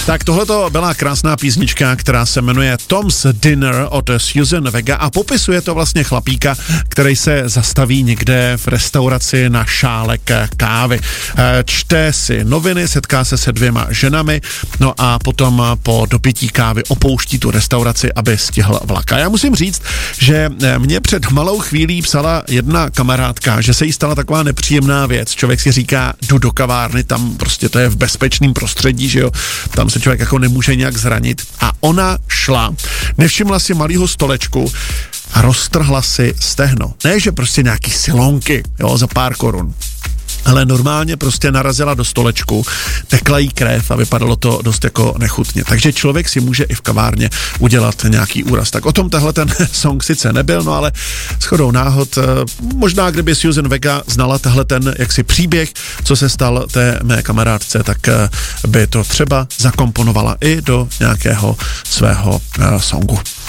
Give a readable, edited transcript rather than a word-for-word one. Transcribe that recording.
Tak tohleto byla krásná písnička, která se jmenuje Tom's Dinner od Suzanne Vega a popisuje to vlastně chlapíka, který se zastaví někde v restauraci na šálek kávy. Čte si noviny, setká se 2 ženami, no a potom po dopití kávy opouští tu restauraci, aby stihl vlak. A já musím říct, že mě před malou chvílí psala jedna kamarádka, že se jí stala taková nepříjemná věc. Člověk si říká, jdu do kavárny, tam prostě to je v bezpečném prostředí, že jo, tam se člověk jako nemůže nějak zranit. A ona šla, nevšimla si malýho stolečku a roztrhla si stehno. Ne, že prostě nějaký silonky, jo, za pár korun. Ale normálně prostě narazila do stolečku, tekla jí krev a vypadalo to dost jako nechutně. Takže člověk si může i v kavárně udělat nějaký úraz. Tak o tom tahle ten song sice nebyl, no ale shodou náhod, možná kdyby Suzanne Vega znala tahle ten jaksi příběh, co se stal té mé kamarádce, tak by to třeba zakomponovala i do nějakého svého songu.